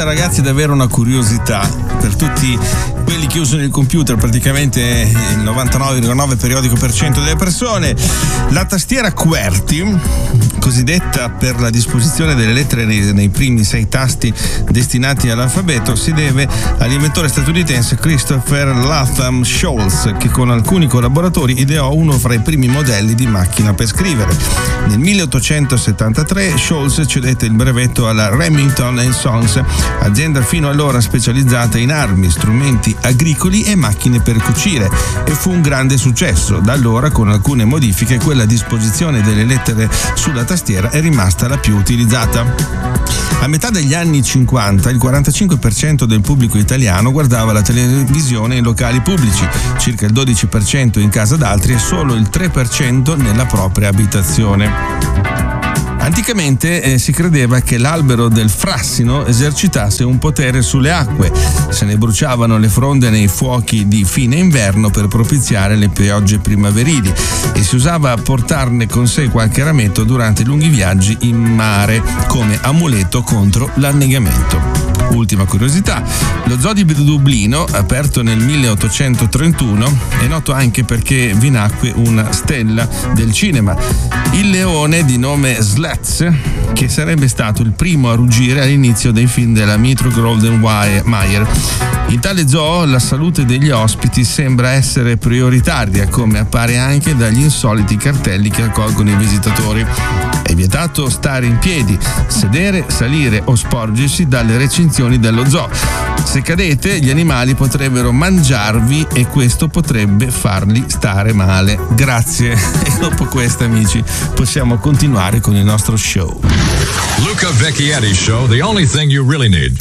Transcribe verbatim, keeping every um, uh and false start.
Inizia, ragazzi, ad avere una curiosità per tutti quelli che usano il computer, praticamente il novantanove virgola nove periodico per cento delle persone. La tastiera QWERTY, cosiddetta per la disposizione delle lettere nei, nei primi sei tasti destinati all'alfabeto, si deve all'inventore statunitense Christopher Latham Sholes, che con alcuni collaboratori ideò uno fra i primi modelli di macchina per scrivere. Nel milleottocentosettantatré Sholes cedette il brevetto alla Remington and Sons, azienda fino allora specializzata in armi, strumenti agricoli e macchine per cucire, e fu un grande successo. Da allora, con alcune modifiche, quella disposizione delle lettere sulla tastiera è rimasta la più utilizzata. A metà degli anni cinquanta il quarantacinque per cento del pubblico italiano guardava la televisione in locali pubblici, circa il dodici per cento in casa d'altri e solo il tre per cento nella propria abitazione. Anticamente eh, si credeva che l'albero del frassino esercitasse un potere sulle acque. Se ne bruciavano le fronde nei fuochi di fine inverno per propiziare le piogge primaverili e si usava portarne con sé qualche rametto durante lunghi viaggi in mare come amuleto contro l'annegamento. Ultima curiosità, lo zoo di Dublino, aperto nel milleottocentotrentuno, è noto anche perché vi nacque una stella del cinema, il leone di nome Slats, che sarebbe stato il primo a ruggire all'inizio dei film della Metro-Goldwyn-Mayer. In tale zoo la salute degli ospiti sembra essere prioritaria, come appare anche dagli insoliti cartelli che accolgono i visitatori. È vietato stare in piedi, sedere, salire o sporgersi dalle recinzioni dello zoo. Se cadete, gli animali potrebbero mangiarvi e questo potrebbe farli stare male. Grazie. E dopo questo, amici, possiamo continuare con il nostro show. Luca Vecchietti Show, the only thing you really need.